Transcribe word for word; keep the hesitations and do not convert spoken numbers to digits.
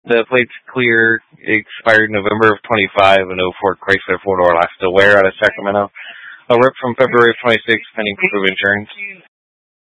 The plate's clear. Expired November of twenty-five. An oh four Chrysler four-door Last to Wear out of Sacramento. A rip from February of twenty-six, pending proof of insurance.